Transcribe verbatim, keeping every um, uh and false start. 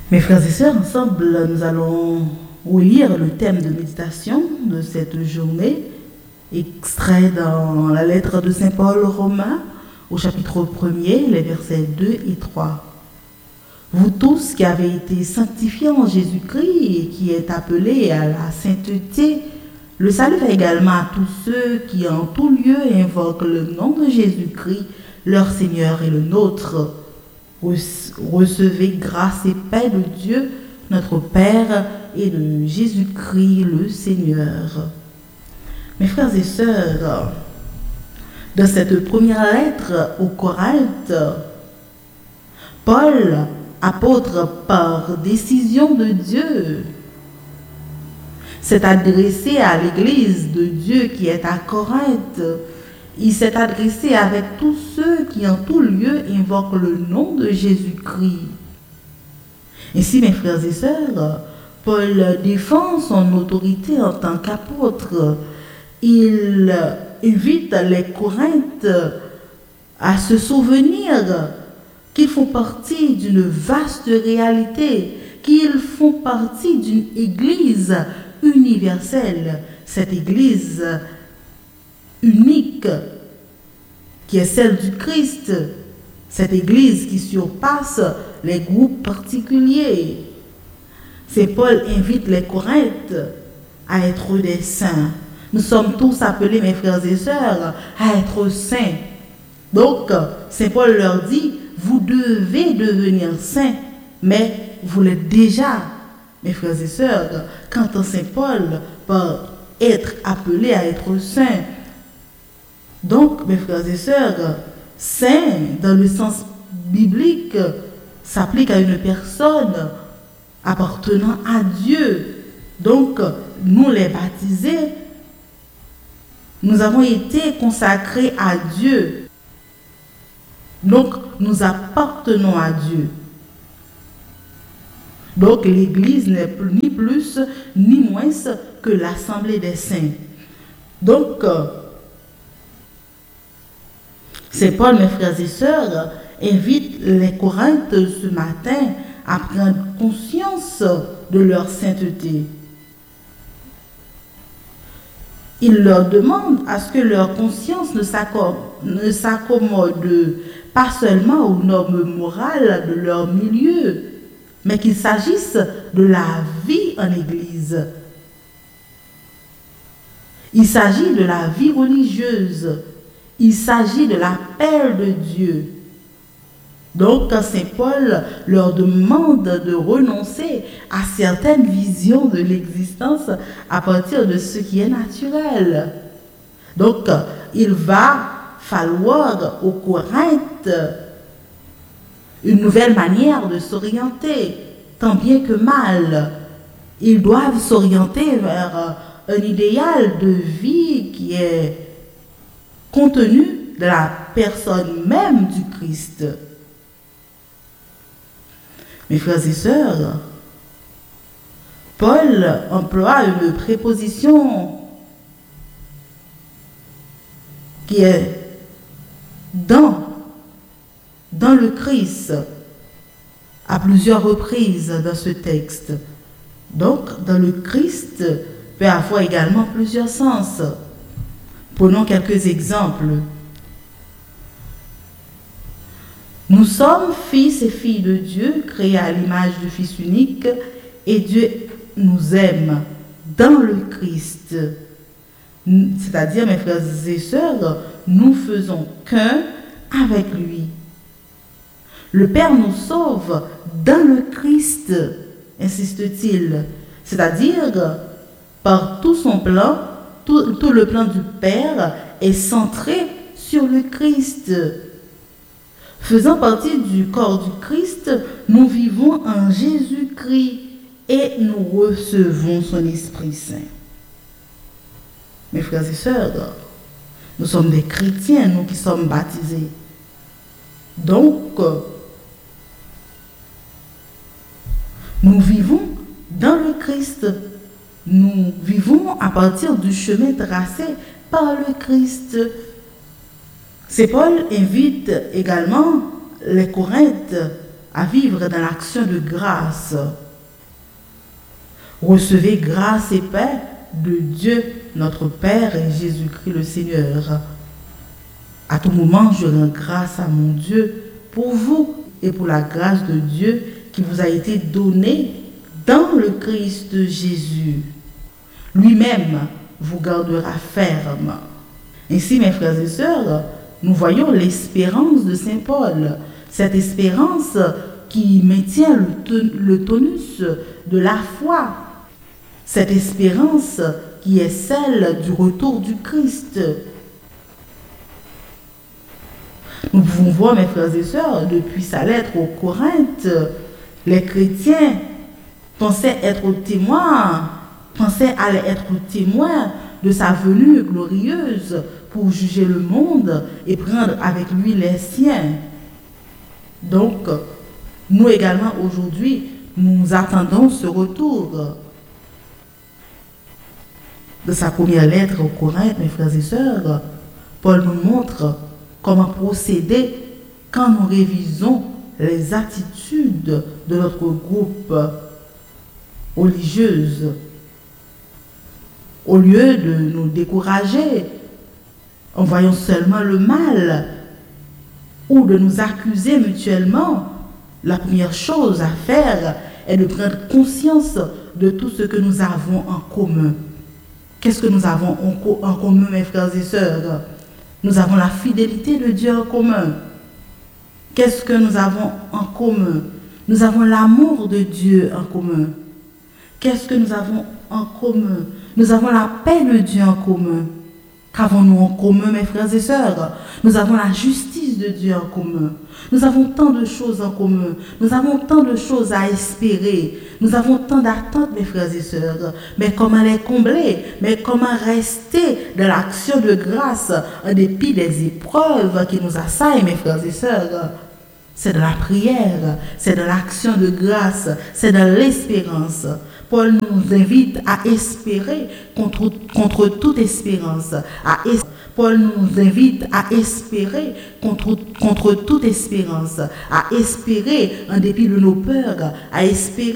Mes frères et sœurs, ensemble, nous allons lire le thème de méditation de cette journée, extrait dans la lettre de Saint Paul aux Romains, au chapitre premier, les versets deux et trois. Vous tous qui avez été sanctifiés en Jésus-Christ et qui êtes appelés à la sainteté, le salut va également à tous ceux qui en tout lieu invoquent le nom de Jésus-Christ, leur Seigneur et le nôtre. Recevez grâce et paix de Dieu, notre Père, et de Jésus-Christ le Seigneur. Mes frères et sœurs, dans cette première lettre aux Corinthes, Paul, apôtre par décision de Dieu, s'est adressé à l'église de Dieu qui est à Corinthe. Il s'est adressé avec tous ceux qui en tout lieu invoquent le nom de Jésus-Christ. Ainsi, mes frères et sœurs, Paul défend son autorité en tant qu'apôtre. Il invite les Corinthes à se souvenir qu'ils font partie d'une vaste réalité, qu'ils font partie d'une église universelle, cette église unique qui est celle du Christ, cette église qui surpasse les groupes particuliers. C'est Paul invite les Corinthes à être des saints. Nous sommes tous appelés, mes frères et sœurs, à être saints. Donc, Saint Paul leur dit, vous devez devenir saints, mais vous l'êtes déjà, mes frères et sœurs. Quant à Saint Paul, par être appelé à être saint. Donc, mes frères et sœurs, saint, dans le sens biblique, s'applique à une personne appartenant à Dieu. Donc, nous les baptisés, nous avons été consacrés à Dieu. Donc, nous appartenons à Dieu. Donc, l'Église n'est ni plus ni moins que l'Assemblée des saints. Donc, Saint Paul, mes frères et sœurs, invite les Corinthes ce matin à prendre conscience de leur sainteté. Il leur demande à ce que leur conscience ne s'accommode pas seulement aux normes morales de leur milieu, mais qu'il s'agisse de la vie en Église. Il s'agit de la vie religieuse. Il s'agit de l'appel de Dieu. Donc, quand Saint Paul leur demande de renoncer à certaines visions de l'existence à partir de ce qui est naturel. Donc, il va falloir aux Corinthes une nouvelle manière de s'orienter, tant bien que mal. Ils doivent s'orienter vers un idéal de vie qui est contenu de la personne même du Christ. Mes frères et sœurs, Paul emploie une préposition qui est dans, dans le Christ à plusieurs reprises dans ce texte. Donc, dans le Christ peut avoir également plusieurs sens. Prenons quelques exemples. Nous sommes fils et filles de Dieu, créés à l'image du Fils unique, et Dieu nous aime dans le Christ. C'est-à-dire, mes frères et sœurs, nous faisons qu'un avec lui. Le Père nous sauve dans le Christ, insiste-t-il. C'est-à-dire, par tout son plan, tout, tout le plan du Père est centré sur le Christ. Faisant partie du corps du Christ, nous vivons en Jésus-Christ et nous recevons son Esprit Saint. Mes frères et sœurs, nous sommes des chrétiens, nous qui sommes baptisés. Donc, nous vivons dans le Christ. Nous vivons à partir du chemin tracé par le Christ. Saint Paul invite également les Corinthes à vivre dans l'action de grâce. Recevez grâce et paix de Dieu, notre Père et Jésus-Christ le Seigneur. À tout moment, je rends grâce à mon Dieu pour vous et pour la grâce de Dieu qui vous a été donnée dans le Christ Jésus. Lui-même vous gardera ferme. Ainsi, mes frères et sœurs, nous voyons l'espérance de Saint Paul, cette espérance qui maintient le tonus de la foi, cette espérance qui est celle du retour du Christ. Nous pouvons voir, mes frères et sœurs, depuis sa lettre aux Corinthes, les chrétiens pensaient être témoins, pensaient aller être témoins de sa venue glorieuse pour juger le monde et prendre avec lui les siens. Donc, nous également aujourd'hui, nous attendons ce retour. De sa première lettre aux Corinthes, mes frères et sœurs, Paul nous montre comment procéder quand nous révisons les attitudes de notre groupe religieuse. Au lieu de nous décourager en voyant seulement le mal ou de nous accuser mutuellement, la première chose à faire est de prendre conscience de tout ce que nous avons en commun. Qu'est-ce que nous avons en commun, mes frères et sœurs? Nous avons la fidélité de Dieu en commun. Qu'est-ce que nous avons en commun? Nous avons l'amour de Dieu en commun. Qu'est-ce que nous avons en commun? Nous avons la paix de Dieu en commun. Qu'avons-nous en commun, mes frères et sœurs? Nous avons la justice de Dieu en commun. Nous avons tant de choses en commun. Nous avons tant de choses à espérer. Nous avons tant d'attentes, mes frères et sœurs. Mais comment les combler? Mais comment rester dans l'action de grâce en dépit des épreuves qui nous assaillent, mes frères et sœurs? C'est de la prière, c'est de l'action de grâce, c'est de l'espérance. Paul nous invite à espérer contre, contre toute espérance. À es- Paul nous invite à espérer contre, contre toute espérance, à espérer en dépit de nos peurs, à espérer